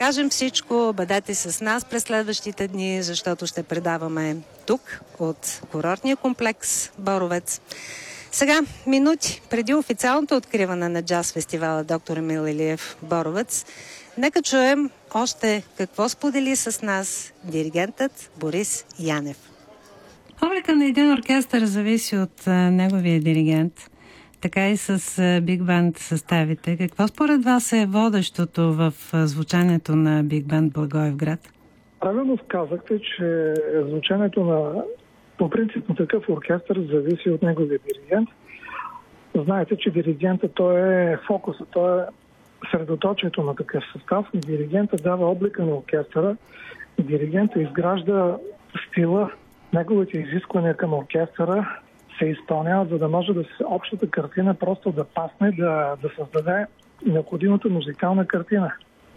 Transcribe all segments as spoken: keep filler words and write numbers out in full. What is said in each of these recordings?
кажем всичко. Бъдете с нас през следващите дни, защото ще предаваме тук от курортния комплекс Боровец. Сега, минути преди официалното откриване на джаз фестивала Доктор Емил Илиев Боровец, нека чуем още какво сподели с нас диригентът Борис Янев. Облика на един оркестър зависи от а, неговия диригент, така и с а, биг банд съставите. Какво според вас е водещото в а, звучането на биг банд Благоевград? Правилно казахте, че звучането на по принцип на такъв оркестър зависи от неговия диригент. Знаете, че диригентът той е фокуса, той е средоточието на такъв състав. Диригентът дава облика на оркестъра. Диригентът изгражда стила, неговите изисквания към оркестъра се изпълняват, за да може да се общата картина просто да пасне, да, да създаде необходимата музикална картина.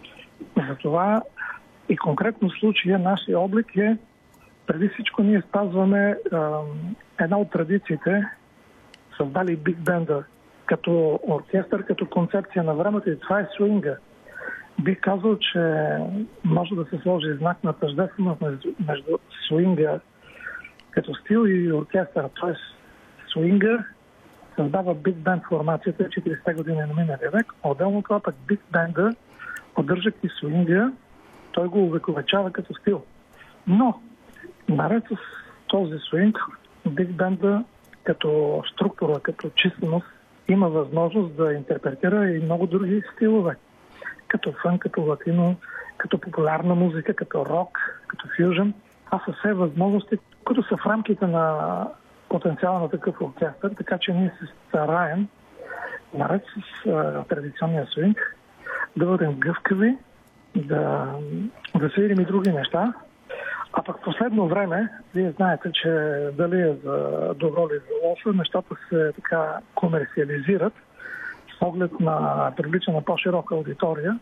Затова и конкретно в случая нашия облик е, преди всичко ние спазваме е, една от традициите, създали биг бенда като оркестър, като концепция на времето, и това е свинга. Бих казал, че може да се сложи знак на тъждественост между, между свинга като стил и оркестър. Тоест свинга създава биг бенд формацията четиридесетте години на миналия век. Отделно това пък биг бенда, поддържайки свинга, той го увековечава като стил. Но наред с този свинг, биг бенда като структура, като численост има възможност да интерпретира и много други стилове. Като фънк, като латино, като популярна музика, като рок, като фюжън. Това са все възможности, които са в рамките на потенциала на такъв оркестър, така че ние се стараем, наред с а, традиционния свинг, да бъдем гъвкави, да, да се видим и други неща. А пък в последно време, вие знаете, че дали е за добро или за лошо, нещата се така комерциализират с оглед на привличане на по-широка аудитория.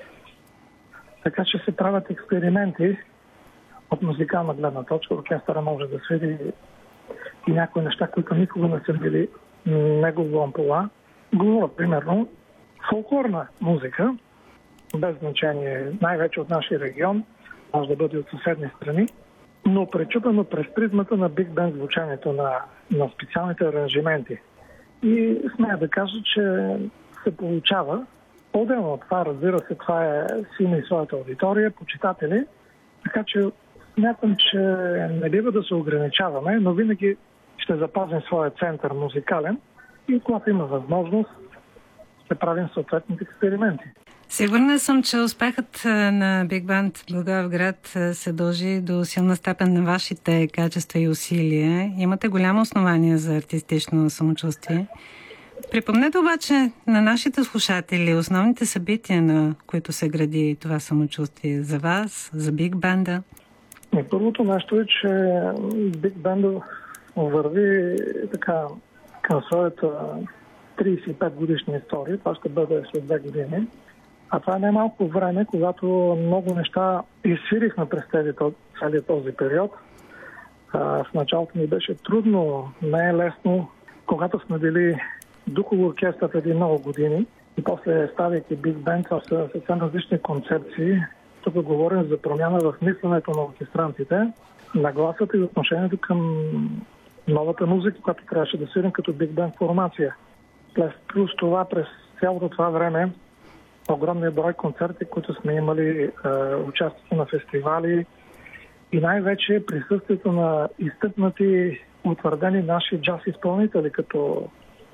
Така че се правят експерименти от музикална гледна точка. Оркестъра може да свири и някои неща, които никога не са били негово ампула. Говоря, примерно, фолклорна музика, без значение, най-вече от нашия регион, може да бъде от съседни страни, но пречупено през призмата на биг бенд звучанието на, на специалните аранжименти. И смея да кажа, че се получава. Отделно от това, разбира се, това е сина и своята аудитория, почитатели, така че смятам, че не бива да се ограничаваме, но винаги ще запазим своя център музикален и когато има възможност, ще правим съответните експерименти. Сигурна съм, че успехът на биг банд Благоевград се дължи до силна степен на вашите качества и усилия. Имате голямо основание за артистично самочувствие. Припомнете обаче на нашите слушатели основните събития, на които се гради това самочувствие за вас, за биг банда. Първото нещо е, че биг банда върви така към своята тридесет и пет годишна история. Това ще бъде след две години. А това е най-малко време, когато много неща изсвирихме през целият този период. В началото ни беше трудно, не е лесно, когато сме били духово оркестър преди много години и после ставайки биг бенд, това са съвсем различни концепции. Тук говорим за промяна в мисленето на оркестрантите, нагласата и отношението към новата музика, която трябваше да свирим като биг бенд формация. Плюс това през цялото това време огромния брой концерти, които сме имали, е, участието на фестивали и най-вече присъствието на изтъкнати, утвърдени наши джаз изпълнители, като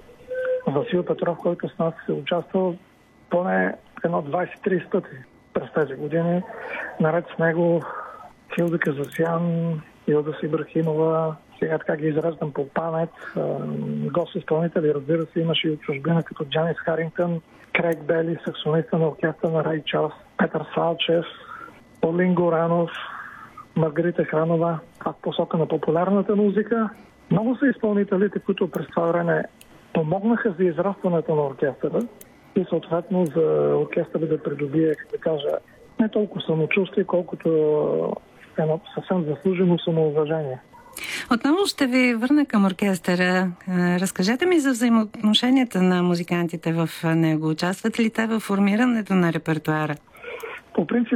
Васил Петров, който с нас се участвал поне едно двайсет-трийсет пъти през тези години. Наред с него Хилда Казасян, Илда Ибрахимова, сега така ги изреждам по памет. Гост изпълнители, разбира се, имаше и от чужбина, като Джанис Харингтън, Крейг Бели, саксониста на оркестъра на Рей Чарлз, Петър Салчев, Олин Горанов, Маргарита Хранова, в посока на популярната музика. Много са изпълнителите, които през това време помогнаха за израстването на оркестъра и съответно за оркестъра да придобие, как да кажа, не толкова самочувствие, колкото едно съвсем заслужено самоуважение. Отново ще ви върна към оркестъра. Разкажете ми за взаимоотношенията на музикантите в него. Участват ли те в формирането на репертуара? По принцип